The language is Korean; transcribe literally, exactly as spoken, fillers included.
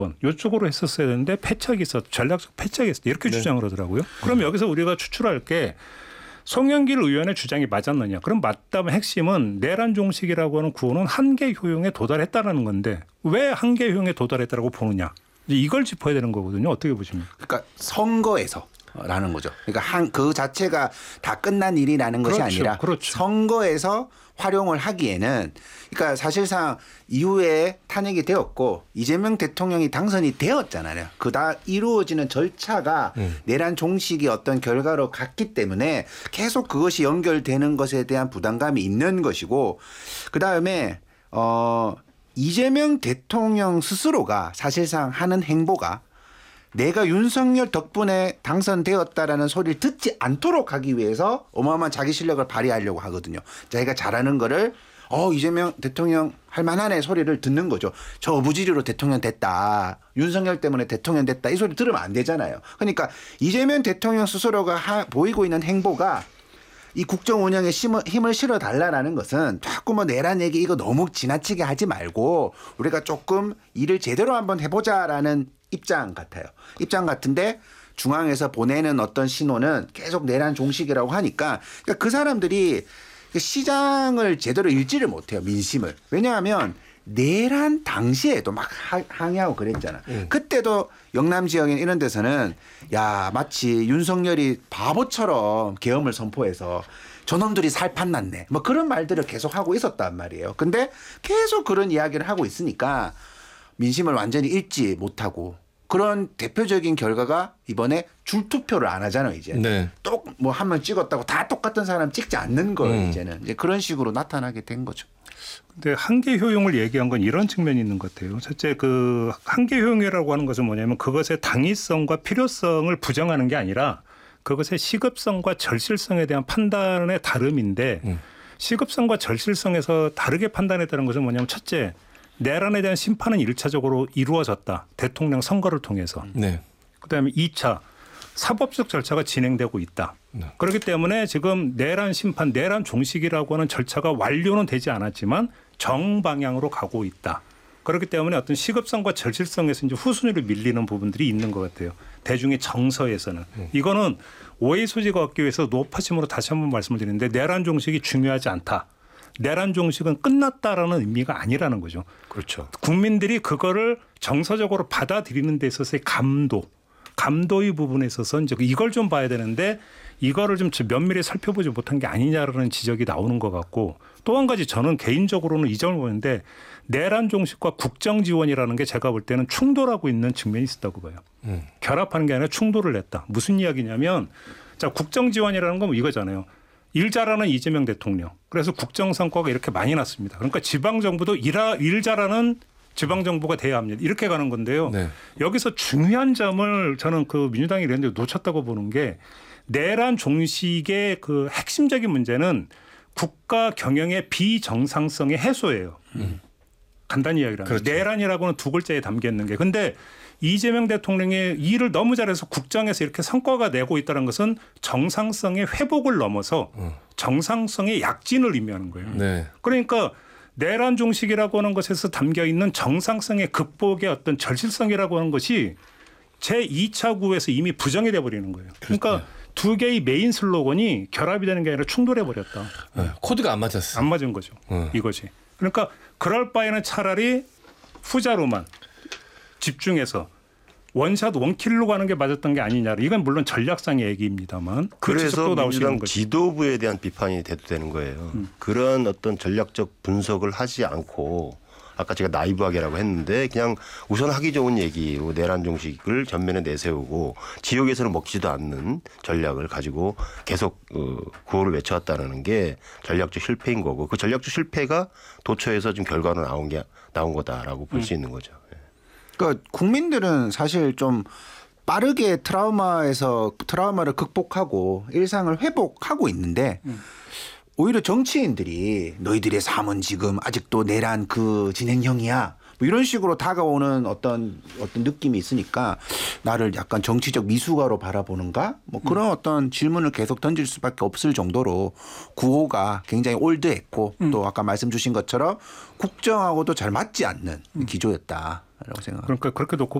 이쪽으로 했었어야 되는데 패착이 있었, 전략적 패착이 있었다 이렇게 네. 주장을 하더라고요. 그럼 여기서 우리가 추출할 게 송영길 의원의 주장이 맞았느냐? 그럼 맞다면 핵심은 내란 종식이라고 하는 구호는 한계 효용에 도달했다는 건데 왜 한계 효용에 도달했다라고 보느냐? 이걸 짚어야 되는 거거든요. 어떻게 보십니까? 그러니까 선거에서. 라는 거죠. 그러니까 한 그 자체가 다 끝난 일이라는 것이 그렇죠, 아니라 그렇죠. 선거에서 활용을 하기에는 그러니까 사실상 이후에 탄핵이 되었고 이재명 대통령이 당선이 되었잖아요. 그다 이루어지는 절차가 음. 내란 종식이 어떤 결과로 갔기 때문에 계속 그것이 연결되는 것에 대한 부담감이 있는 것이고 그다음에 어 이재명 대통령 스스로가 사실상 하는 행보가 내가 윤석열 덕분에 당선되었다라는 소리를 듣지 않도록 하기 위해서 어마어마한 자기 실력을 발휘하려고 하거든요. 자기가 잘하는 거를 어 이재명 대통령 할 만하네 소리를 듣는 거죠. 저 어부지리로 대통령 됐다. 윤석열 때문에 대통령 됐다. 이 소리 들으면 안 되잖아요. 그러니까 이재명 대통령 스스로가 하, 보이고 있는 행보가 이 국정 운영에 힘을 실어 달라라는 것은 자꾸 뭐 내란 얘기 이거 너무 지나치게 하지 말고 우리가 조금 일을 제대로 한번 해보자라는 입장 같아요. 입장 같은데 중앙에서 보내는 어떤 신호는 계속 내란 종식이라고 하니까 그러니까 그 사람들이 시장을 제대로 읽지를 못해요. 민심을. 왜냐하면 내란 당시에도 막 항의하고 그랬잖아. 음. 그때도 영남 지역인 이런 데서는 야 마치 윤석열이 바보처럼 계엄을 선포해서 저놈들이 살판 났네. 뭐 그런 말들을 계속 하고 있었단 말이에요. 근데 계속 그런 이야기를 하고 있으니까 민심을 완전히 읽지 못하고 그런 대표적인 결과가 이번에 줄투표를 안 하잖아요. 이제 네. 또 뭐 한 명 찍었다고 다 똑같은 사람 찍지 않는 거예요. 음. 이제는 이제 그런 식으로 나타나게 된 거죠. 근데 한계 효용을 얘기한 건 이런 측면이 있는 것 같아요. 첫째 그 한계 효용이라고 하는 것은 뭐냐면 그것의 당위성과 필요성을 부정하는 게 아니라 그것의 시급성과 절실성에 대한 판단의 다름인데 음. 시급성과 절실성에서 다르게 판단했다는 것은 뭐냐면 첫째 내란에 대한 심판은 일차적으로 이루어졌다. 대통령 선거를 통해서. 네. 그다음에 이 차 사법적 절차가 진행되고 있다. 네. 그렇기 때문에 지금 내란 심판, 내란 종식이라고 하는 절차가 완료는 되지 않았지만 정방향으로 가고 있다. 그렇기 때문에 어떤 시급성과 절실성에서 이제 후순위로 밀리는 부분들이 있는 것 같아요. 대중의 정서에서는. 음. 이거는 오해 소지가 없기 위해서 높아짐으로 다시 한번 말씀을 드리는데 내란 종식이 중요하지 않다. 내란 종식은 끝났다라는 의미가 아니라는 거죠. 그렇죠. 국민들이 그거를 정서적으로 받아들이는 데 있어서의 감도, 감도의 부분에 있어서 이제 이걸 좀 봐야 되는데 이거를 좀 면밀히 살펴보지 못한 게 아니냐라는 지적이 나오는 것 같고 또 한 가지 저는 개인적으로는 이 점을 보는데 내란 종식과 국정 지원이라는 게 제가 볼 때는 충돌하고 있는 측면이 있었다고 봐요. 음. 결합하는 게 아니라 충돌을 냈다. 무슨 이야기냐면 자 국정 지원이라는 건 뭐 이거잖아요. 일 잘하는 이재명 대통령. 그래서 국정 성과가 이렇게 많이 났습니다. 그러니까 지방정부도 일하, 일 잘하는 지방정부가 돼야 합니다. 이렇게 가는 건데요. 네. 여기서 중요한 점을 저는 그 민주당이 이런 데 놓쳤다고 보는 게 내란 종식의 그 핵심적인 문제는 국가 경영의 비정상성의 해소예요. 음. 간단히 이야기를 하면. 그렇죠. 내란이라고는 두 글자에 담겨 있는 게. 근데 이재명 대통령의 일을 너무 잘해서 국정에서 이렇게 성과가 내고 있다는 것은 정상성의 회복을 넘어서 정상성의 약진을 의미하는 거예요. 네. 그러니까 내란 종식이라고 하는 것에서 담겨 있는 정상성의 극복의 어떤 절실성이라고 하는 것이 제이 차 구에서 이미 부정이 돼버리는 거예요. 그러니까 그렇죠. 두 개의 메인 슬로건이 결합이 되는 게 아니라 충돌해 버렸다. 네. 코드가 안 맞았어요. 안 맞은 거죠. 네. 이것이. 그러니까 그럴 바에는 차라리 후자로만 집중해서 원샷 원킬로 가는 게 맞았던 게 아니냐. 이건 물론 전략상의 얘기입니다만. 그 그래서 민주당 지도부에 대한 비판이 돼도 되는 거예요. 음. 그런 어떤 전략적 분석을 하지 않고 아까 제가 나이브하게라고 했는데 그냥 우선 하기 좋은 얘기로 내란 종식을 전면에 내세우고 지역에서는 먹지도 않는 전략을 가지고 계속 구호를 외쳐왔다는 게 전략적 실패인 거고 그 전략적 실패가 도처에서 지금 결과로 나온 게 나온 거다라고 볼 수 음. 있는 거죠. 그러니까 국민들은 사실 좀 빠르게 트라우마에서 트라우마를 극복하고 일상을 회복하고 있는데 음. 오히려 정치인들이 너희들의 삶은 지금 아직도 내란 그 진행형이야. 뭐 이런 식으로 다가오는 어떤 어떤 느낌이 있으니까 나를 약간 정치적 미숙아로 바라보는가? 뭐 그런 음. 어떤 질문을 계속 던질 수밖에 없을 정도로 구호가 굉장히 올드했고 음. 또 아까 말씀 주신 것처럼 국정하고도 잘 맞지 않는 음. 기조였다. 생각합니다. 그러니까 그렇게 놓고